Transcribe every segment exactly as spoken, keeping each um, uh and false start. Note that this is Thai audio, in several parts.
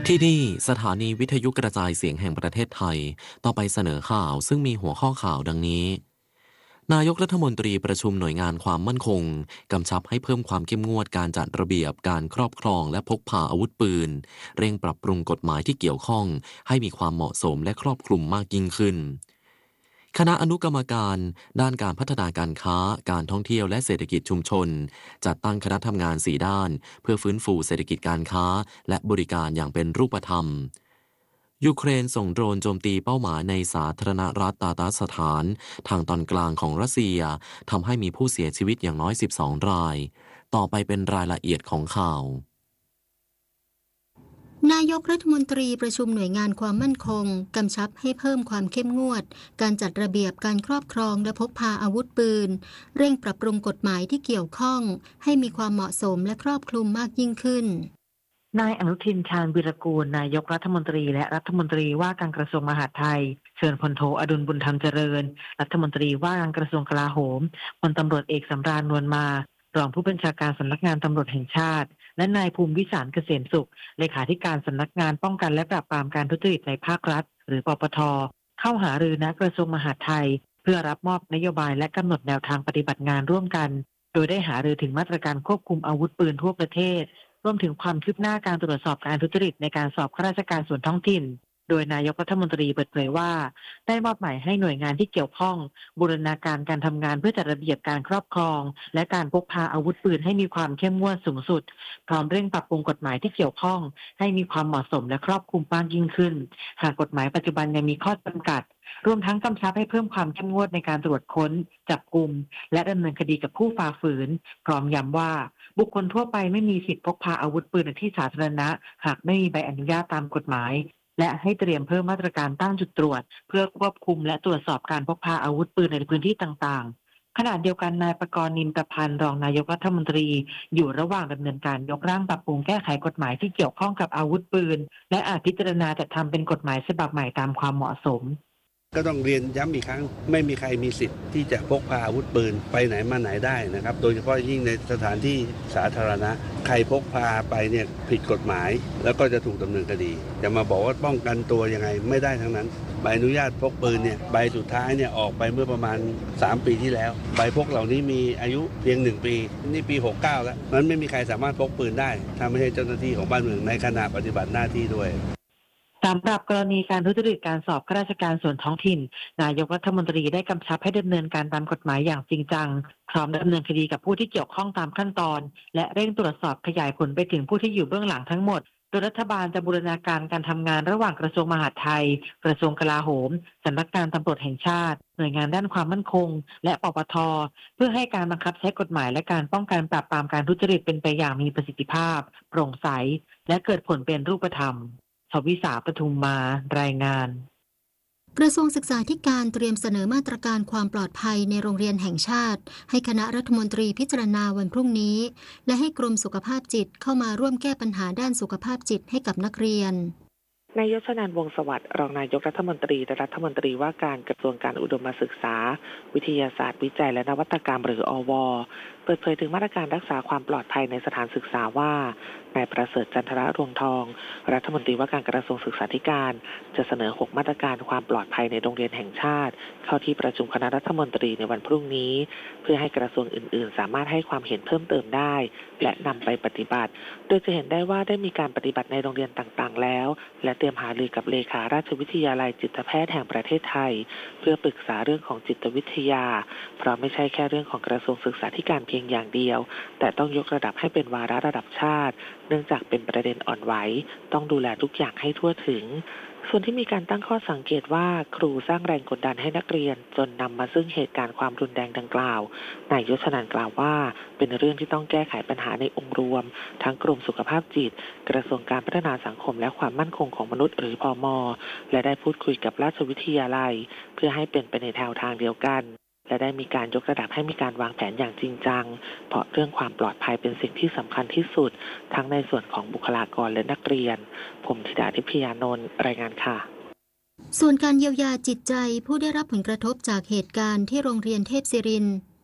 ที่นี่สถานีวิทยุกระจายเสียงแห่งประเทศไทยต่อไปเสนอข่าวซึ่งมีหัวข้อข่าวดังนี้นายกรัฐมนตรีประชุมหน่วยงานความมั่นคงกำชับให้เพิ่มความเข้มงวดการจัดระเบียบการครอบครองและพกพาอาวุธปืนเร่งปรับปรุงกฎหมายที่เกี่ยวข้องให้มีความเหมาะสมและครอบคลุมมากยิ่งขึ้นคณะอนุกรรมการด้านการพัฒนาการค้าการท่องเที่ยวและเศรษฐกิจชุมชนจัดตั้งคณะทำงานสี่ด้านเพื่อฟื้นฟูเศรษฐกิจการค้าและบริการอย่างเป็นรูปธรรมยูเครนส่งโดรนโจมตีเป้าหมายในสาธารณรัฐตาตาสถานทางตอนกลางของรัสเซียทำให้มีผู้เสียชีวิตอย่างน้อยสิบสองรายต่อไปเป็นรายละเอียดของข่าวนายกรัฐมนตรีประชุมหน่วยงานความมั่นคงกำชับให้เพิ่มความเข้มงวดการจัดระเบียบการครอบครองและพกพาอาวุธปืนเร่งปรับปรุงกฎหมายที่เกี่ยวข้องให้มีความเหมาะสมและครอบคลุมมากยิ่งขึ้นนายอนุทินชาญวิรากูลนายกรัฐมนตรีและรัฐมนตรีว่าการกระทรวงมหาดไทยเชิญพลโทอดุลบุญธรรมเจริญรัฐมนตรีว่าการกระทรวงกลาโหมพลตำรวจเอกสำราญนวลมารองผู้บัญชาการสำนักงานตำรวจแห่งชาติและนายภูมิวิสารเกษมสุขเลขาธิการสำนักงานป้องกันและปราบปรามการทุจริตในภาครัฐหรือปปท.เข้าหารือณกระทรวงมหาดไทยเพื่อรับมอบนโยบายและกำหนดแนวทางปฏิบัติงานร่วมกันโดยได้หารือถึงมาตรการควบคุมอาวุธปืนทั่วประเทศรวมถึงความคืบหน้าการตรวจสอบการทุจริตในการสอบข้าราชการส่วนท้องถิ่นโดยนายกรัฐมนตรีเปิดเผยว่าได้มอบหมายให้หน่วยงานที่เกี่ยวข้องบูรณาการการทำงานเพื่อจัดระเบียบการครอบครองและการพกพาอาวุธปืนให้มีความเข้มงวดสูงสุดพร้อมเร่งปรับปรุงกฎหมายที่เกี่ยวข้องให้มีความเหมาะสมและครอบคลุมมากยิ่งขึ้นหากกฎหมายปัจจุบันยังมีข้อจำกัดรวมทั้งกำชับให้เพิ่มความเข้มงวดในการตรวจค้นจับกุมและดำเนินคดีกับผู้ฝ่าฝืนพร้อมย้ำว่าบุคคลทั่วไปไม่มีสิทธิพกพาอาวุธปืนในที่สาธารณะหากไม่มีใบอนุญาตตามกฎหมายและให้เตรียมเพิ่มมาตรการตั้งจุดตรวจเพื่อควบคุมและตรวจสอบการพกพาอาวุธปืนในพื้นที่ต่างๆขณะเดียวกันนายประกรณ์ นิมตพันธ์รองนายกรัฐมนตรีอยู่ระหว่างดำเนินการยกร่างปรับปรุงแก้ไขกฎหมายที่เกี่ยวข้องกับอาวุธปืนและอาจพิจารณาจัดทำเป็นกฎหมายฉบับใหม่ตามความเหมาะสมก็ต้องเรียนย้ำอีกครั้งไม่มีใครมีสิทธิ์ที่จะพกพาอาวุธปืนไปไหนมาไหนได้นะครับโดยเฉพาะยิ่งในสถานที่สาธารณะใครพกพาไปเนี่ยผิดกฎหมายแล้วก็จะถูกดำเนินคดีจะมาบอกว่าป้องกันตัวยังไงไม่ได้ทั้งนั้นใบอนุญาตพกปืนเนี่ยใบสุดท้ายเนี่ยออกไปเมื่อประมาณสามปีที่แล้วใบพกเหล่านี้มีอายุเพียงหนึ่งปีนี่ปีหกสิบเก้าแล้วนั้นไม่มีใครสามารถพกปืนได้ถ้าไม่ใช่เจ้าหน้าที่ของบ้านเมืองในขณะปฏิบัติหน้าที่ด้วยสำหรับกรณีการทุจริตการสอบข้าราชการส่วนท้องถิ่นนายกรัฐมนตรีได้กำชับให้ดำเนินการตามกฎหมายอย่างจริงจังพร้อมดำเนินคดีกับผู้ที่เกี่ยวข้องตามขั้นตอนและเร่งตรวจสอบขยายผลไปถึงผู้ที่อยู่เบื้องหลังทั้งหมดโดยรัฐบาลจะบูรณาการการทำงานระหว่างกระทรวงมหาดไทยกระทรวงกลาโหมสำนักงานตำรวจแห่งชาติหน่วยงานด้านความมั่นคงและปปท.เพื่อให้การบังคับใช้กฎหมายและการป้องกันปราบปรามการทุจริตเป็นไปอย่างมีประสิทธิภาพโปร่งใสและเกิดผลเป็นรูปธรรมชวิสาปทุมมารายงานกระทรวงศึกษาธิการเตรียมเสนอมาตรการความปลอดภัยในโรงเรียนแห่งชาติให้คณะรัฐมนตรีพิจารณาวันพรุ่งนี้และให้กรมสุขภาพจิตเข้ามาร่วมแก้ปัญหาด้านสุขภาพจิตให้กับนักเรียนนายชนันท์ วงศ์สวัสดิ์รองนายกรัฐมนตรีและรัฐมนตรีว่าการกระทรวงการอุดมศึกษาวิทยาศาสตร์วิจัยและนวัตกรรมหรืออว.เปิดเผยถึงมาตรการรักษาความปลอดภัยในสถานศึกษาว่านายประเสริฐจันทรรวงทองรัฐมนตรีว่าการกระทรวงศึกษาธิการจะเสนอหกมาตรการความปลอดภัยในโรงเรียนแห่งชาติเข้าที่ประชุมคณะรัฐมนตรีในวันพรุ่งนี้เพื่อให้กระทรวงอื่นๆสามารถให้ความเห็นเพิ่มเติมได้และนำไปปฏิบัติโดยจะเห็นได้ว่าได้มีการปฏิบัติในโรงเรียนต่างๆแล้วและเตรียมหารือกับเลขาราชวิทยาลัยจิตแพทย์แห่งประเทศไทยเพื่อปรึกษาเรื่องของจิตวิทยาเพราะไม่ใช่แค่เรื่องของกระทรวงศึกษาธิการเพียงอย่างเดียวแต่ต้องยกระดับให้เป็นวาระระดับชาติเนื่องจากเป็นประเด็นอ่อนไหวต้องดูแลทุกอย่างให้ทั่วถึงส่วนที่มีการตั้งข้อสังเกตว่าครูสร้างแรงกดดันให้นักเรียนจนนำมาซึ่งเหตุการณ์ความรุนแรงดังกล่าวนายชนันท์กล่าวว่าเป็นเรื่องที่ต้องแก้ไขปัญหาในองค์รวมทั้งกรมสุขภาพจิตกระทรวงการพัฒนาสังคมและความมั่นคงของมนุษย์หรือพม.และได้พูดคุยกับราชวิทยาลัยเพื่อให้เป็นไปในแนวทางเดียวกันและได้มีการยกระดับให้มีการวางแผนอย่างจริงจังเพราะเรื่องความปลอดภัยเป็นสิ่งที่สำคัญที่สุดทั้งในส่วนของบุคลากรและนักเรียนผมธิดาทิพยานนท์รายงานค่ะส่วนการเยียวยาจิตใจผู้ได้รับผลกระทบจากเหตุการณ์ที่โรงเรียนเทพศิรินทร์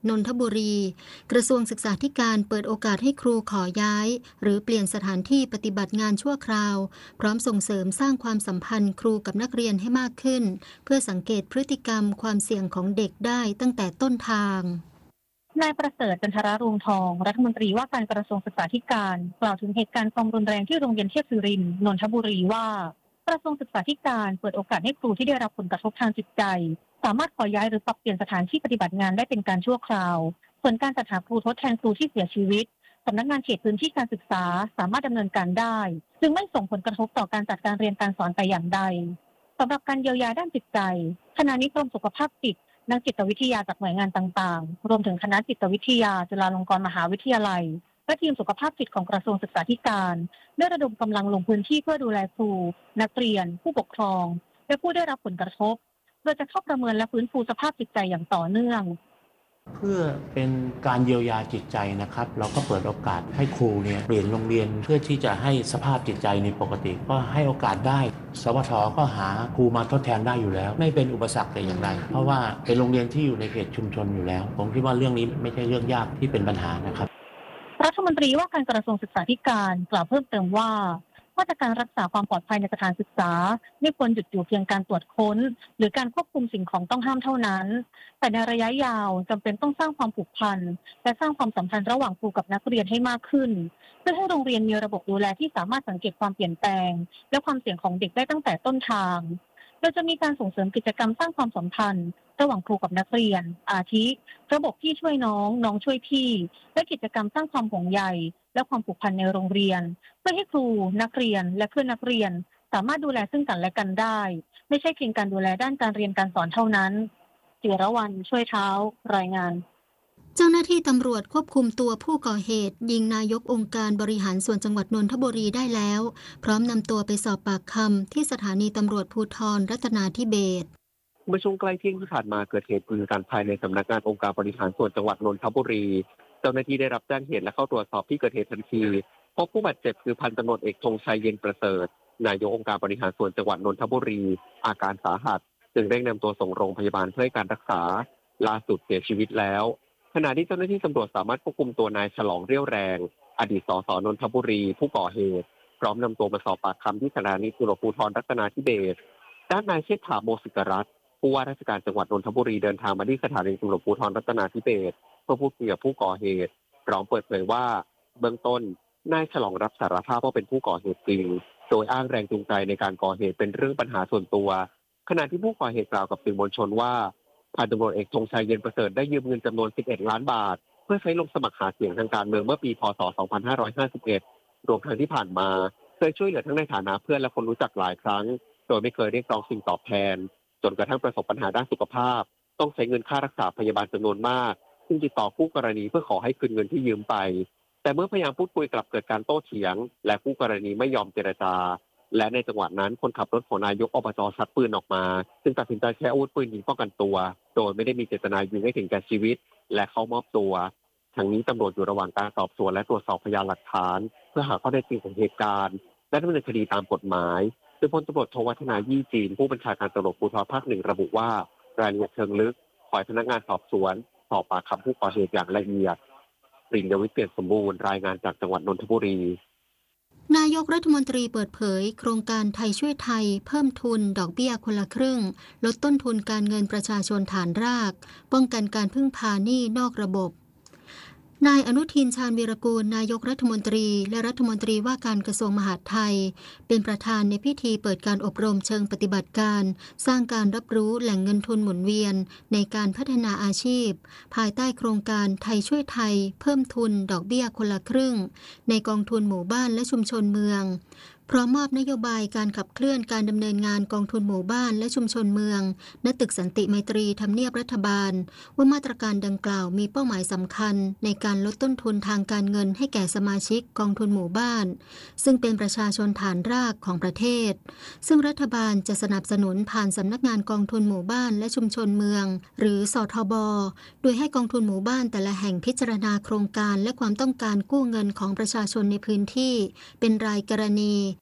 นนทบุรีกระทรวงศึกษาธิการเปิดโอกาสให้ครูขอย้ายหรือเปลี่ยนสถานที่ปฏิบัติงานชั่วคราวพร้อมส่งเสริมสร้างความสัมพันธ์ครูกับนักเรียนให้มากขึ้นเพื่อสังเกตพฤติกรรมความเสี่ยงของเด็กได้ตั้งแต่ต้นทางนายประเสริฐจันทรรุงทองรัฐมนตรีว่าการกระทรวงศึกษาธิการกล่าวถึงเหตุการณ์ความรุนแรงที่โรงเรียนเทพศิรินทร์นนทบุรีว่ากระทรวงศึกษาธิการเปิดโอกาสให้ครูที่ได้รับผลกระทบทางจิตใจสามารถขอย้ายหรือปรับเปลี่ยนสถานที่ปฏิบัติงานได้เป็นการชั่วคราวส่วนการจัดหาครูทดแทนครูที่เสียชีวิตสำนักงานเขตพื้นที่การศึกษาสามารถดำเนินการได้จึงไม่ส่งผลกระทบต่อการจัดการเรียนการสอนแต่อย่างใดสำหรับการเยียวยาด้านจิตใจขณะนี้กรมสุขภาพจิตนักจิตวิทยาจากหน่วยงานต่างๆรวมถึงคณะจิตวิทยาจุฬาลงกรณ์มหาวิทยาลัยและทีมสุขภาพจิตของกระทรวงศึกษาธิการได้ระดมกำลังลงพื้นที่เพื่อดูแลครูนักเรียนผู้ปกครองและผู้ได้รับผลกระทบโดยจะเข้าประเมินและฟื้นฟูสภาพจิตใจอย่างต่อเนื่องเพื่อเป็นการเยียวยาจิตใจนะครับเราก็เปิดโอกาสให้ครูเนี่ยเปลี่ยนโรงเรียนเพื่อที่จะให้สภาพจิตใจในปกติก็ให้โอกาสได้สวทก็หาครูมาทดแทนได้อยู่แล้วไม่เป็นอุปสรรคแต่อย่างใดเพราะว่าเป็นโรงเรียนที่อยู่ในเขตชุมชนอยู่แล้วผมคิดว่าเรื่องนี้ไม่ใช่เรื่องยากที่เป็นปัญหานะครับรัฐมนตรีว่าการกระทรวงศึกษาธิการกล่าวเพิ่มเติมว่ามาตรการรักษาความปลอดภัยในสถานศึกษาไม่ควรหยุดอยู่เพียงการตรวจค้นหรือการควบคุมสิ่งของต้องห้ามเท่านั้นแต่ในระยะยาวจำเป็นต้องสร้างความผูกพันและสร้างความสัมพันธ์ระหว่างครูกับนักเรียนให้มากขึ้นเพื่อให้โรงเรียนมีระบบดูแลที่สามารถสังเกตความเปลี่ยนแปลงและความเสี่ยงของเด็กได้ตั้งแต่ต้นทางโดยจะมีการส่งเสริมกิจกรรมสร้างความสัมพันธ์ระหว่างครูกับนักเรียนอาทิระบบพี่ช่วยน้องน้องช่วยพี่และกิจกรรมสร้างความห่วงใยและความผูกพันในโรงเรียนเพื่อให้ครูนักเรียนและเพื่อนนักเรียนสามารถดูแลซึ่งกันและกันได้ไม่ใช่เพียงการดูแลด้านการเรียนการสอนเท่านั้นจิรวรรณช่วยเท้ารายงานเจ้าหน้าที่ตำรวจควบคุมตัวผู้ก่อเหตุยิงนายกองค์การบริหารส่วนจังหวัดนนทบุรีได้แล้วพร้อมนำตัวไปสอบปากคำที่สถานีตำรวจภูธรรัตนาธิเบศรเมื่อช่วงใกล้เที่ยงที่ผ่านมาเกิดเหตุปืนกันภายในสำนักงานองค์การบริหารส่วนจังหวัดนนทบุรีเจ้าหน้าที่ได้รับแจ้งเหตุและเข้าตรวจสอบที่เกิดเหตุทันทีพบผู้บาดเจ็บคือพันตำรวจเอกธงชัยเย็นประเสริฐนายกองค์การบริหารส่วนจังหวัดนนทบุรีอาการสาหัสจึงเร่งนำตัวส่งโรงพยาบาลเพื่อให้การรักษาล่าสุดเสียชีวิตแล้วขณะที่เจ้าหน้าที่ตำรวจสามารถควบคุมตัวนายฉลองเรี่ยวแรงอดีตสสนนทบุรีผู้ก่อเหตุพร้อมนำตัวมาสอบปากคำที่สถานีตำรวจภูธรรัตนาธิเบศรด้านนายเชษฐาโมสิกรัตน์ผู้ว่าราชการจังหวัดนนทบุรีเดินทางมาที่สถานีตำรวจภูธรรัตนาธิเบศรเพื่อพูดคุยกับผู้ก่อเหตุพร้อมเปิดเผยว่าเบื้องต้นนายฉลองรับสารภาพว่าเป็นผู้ก่อเหตุจริงโดยอ้างแรงจูงใจในการก่อเหตุเป็นเรื่องปัญหาส่วนตัวขณะที่ผู้ก่อเหตุกล่าวกับสื่อมวลชนว่าพันตำรวจเอกธงชัยเย็นประเสริฐได้ยืมเงินจำนวนสิบเอ็ดล้านบาทเพื่อใช้ลงสมัครหาเสียงทางการเมืองเมื่อปีพ.ศ. สองพันห้าร้อยห้าสิบเอ็ดรวมทั้งที่ผ่านมาเคยช่วยเหลือทั้งในฐานะเพื่อนและคนรู้จักหลายครั้งโดยไม่เคยเรียกร้องสิ่งตอบแทนจนกระทั่งประสบปัญหาด้านสุขภาพต้องใช้เงินค่ารักษาพยาบาลจำนวนมากซึ่งติดต่อคู่กรณีเพื่อขอให้คืนเงินที่ยืมไปแต่เมื่อพยายามพูดคุยกลับเกิดการโต้เถียงและคู่กรณีไม่ยอมเจรจาและในจังหวะนั้นคนขับรถของนายกอบจ.ชักปืนออกมาซึ่งตัดสินใจใช้อาวุธปืนยิงป้องกันตัวโดยไม่ได้มีเจตนายิงให้ถึงแก่ชีวิตและเข้ามอบตัวทั้งนี้ตำรวจอยู่ระหว่างการสอบสวนและตรวจสอบพยานหลักฐานเพื่อหาข้อเท็จจริงของเหตุการณ์และดำเนินคดีตามกฎหมายโดยพลตำรวจโทวัฒนายี่จีนผู้บัญชาการตำรวจภูธรภาคหนึ่งระบุว่ารายละเอียดเชิงลึกขอให้พนักงานสอบสวนสอบปากคำผู้ก่อเหตุอย่างละเอียดปริญญวิทย์เปลี่ยนสมบูรณ์รายงานจากจังหวัดนนทบุรีนายกรัฐมนตรีเปิดเผยโครงการไทยช่วยไทยเพิ่มทุนดอกเบี้ยคนละครึ่งลดต้นทุนการเงินประชาชนฐานรากป้องกันการพึ่งพาหนี้นอกระบบนายอนุทินชาญวีรกูลนายกรัฐมนตรีและรัฐมนตรีว่าการกระทรวงมหาดไทยเป็นประธานในพิธีเปิดการอบรมเชิงปฏิบัติการสร้างการรับรู้แหล่งเงินทุนหมุนเวียนในการพัฒนาอาชีพภายใต้โครงการไทยช่วยไทยเพิ่มทุนดอกเบี้ยคนละครึ่งในกองทุนหมู่บ้านและชุมชนเมืองพร้อมมอบนโยบายการขับเคลื่อนการดำเนินงานกองทุนหมู่บ้านและชุมชนเมืองณตึกสันติไมตรีทำเนียบรัฐบาลว่ามาตรการดังกล่าวมีเป้าหมายสำคัญในการลดต้นทุนทางการเงินให้แก่สมาชิกกองทุนหมู่บ้านซึ่งเป็นประชาชนฐานรากของประเทศซึ่งรัฐบาลจะสนับสนุนผ่านสำนักงานกองทุนหมู่บ้านและชุมชนเมืองหรือสทบโดยให้กองทุนหมู่บ้านแต่ละแห่งพิจารณาโครงการและความต้องการกู้เงินของประชาชนในพื้นที่เป็นรายกรณีเ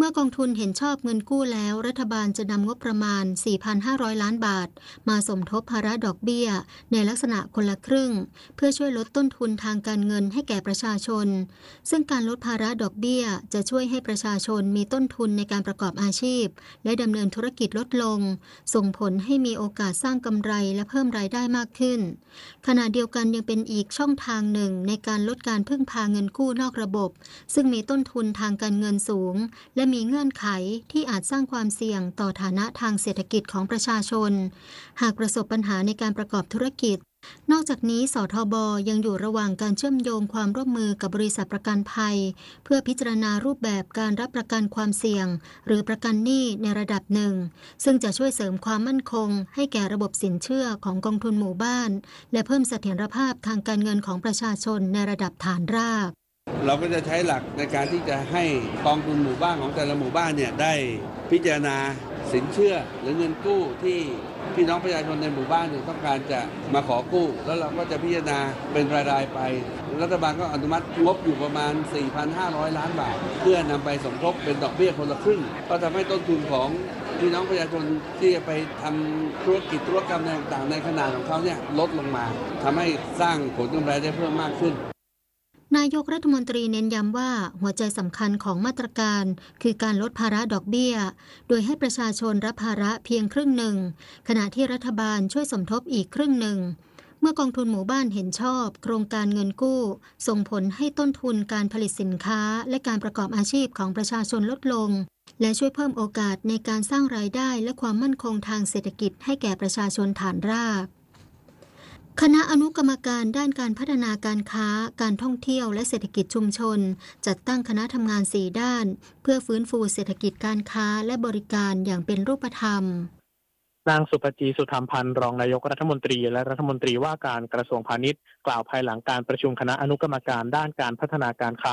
มื่อกองทุนเห็นชอบเงินกู้แล้วรัฐบาลจะนำงบประมาณ สี่พันห้าร้อย ล้านบาทมาสมทบภาระดอกเบี้ยในลักษณะคนละครึ่งเพื่อช่วยลดต้นทุนทางการเงินให้แก่ประชาชนซึ่งการลดภาระดอกเบี้ยจะช่วยให้ประชาชนมีต้นทุนในการประกอบอาชีพและดำเนินธุรกิจลดลงส่งผลให้มีโอกาสสร้างกำไรและเพิ่มรายได้มากขึ้นขณะเดียวกันยังเป็นอีกช่องทางหนึ่งในการลดการพึ่งพาเงินกู้นอกระบบซึ่งมีต้นทุนทางการเงินสูงและมีเงื่อนไขที่อาจสร้างความเสี่ยงต่อฐานะทางเศรษฐกิจของประชาชนหากประสบปัญหาในการประกอบธุรกิจนอกจากนี้สทบยังอยู่ระหว่างการเชื่อมโยงความร่วมมือกับบริษัทประกันภัยเพื่อพิจารณารูปแบบการรับประกันความเสี่ยงหรือประกันหนี้ในระดับหนึ่งซึ่งจะช่วยเสริมความมั่นคงให้แก่ระบบสินเชื่อของกองทุนหมู่บ้านและเพิ่มเสถียรภาพทางการเงินของประชาชนในระดับฐานรากเราก็จะใช้หลักในการที่จะให้กองทุนหมู่บ้านของแต่ละหมู่บ้านเนี่ยได้พิจารณาสินเชื่อหรือเงินกู้ที่พี่น้องประชาชนในหมู่บ้านเนี่ยต้องการจะมาขอกู้แล้วเราก็จะพิจารณาเป็นรายๆไปรัฐบาลก็อนุมัติงบอยู่ประมาณ สี่พันห้าร้อย ล้านบาทเพื่อนำไปสมทบเป็นดอกเบี้ยคนละครึ่งก็ทำให้ต้นทุนของพี่น้องประชาชนที่จะไปทำธุรกิจธุรกรรมต่างๆในขนาดของเขาเนี่ยลดลงมาทำให้สร้างผลกำไรได้เพิ่มมากขึ้นนายกรัฐมนตรีเน้นย้ำว่าหัวใจสำคัญของมาตรการคือการลดภาระดอกเบี้ยโดยให้ประชาชนรับภาระเพียงครึ่งหนึ่งขณะที่รัฐบาลช่วยสมทบอีกครึ่งหนึ่งเมื่อกองทุนหมู่บ้านเห็นชอบโครงการเงินกู้ส่งผลให้ต้นทุนการผลิตสินค้าและการประกอบอาชีพของประชาชนลดลงและช่วยเพิ่มโอกาสในการสร้างรายได้และความมั่นคงทางเศรษฐกิจให้แก่ประชาชนฐานรากคณะอนุกรรมการด้านการพัฒนาการค้าการท่องเที่ยวและเศรษฐกิจชุมชนจัดตั้งคณะทำงานสี่ด้านเพื่อฟื้นฟูเศรษฐกิจการค้าและบริการอย่างเป็นรูปธรรมนางสุภจีสุธรรมพันธ์รองนายกรัฐมนตรีและรัฐมนตรีว่าการกระทรวงพาณิชย์กล่าวภายหลังการประชุมคณะอนุกรรมการด้านการพัฒนาการค้า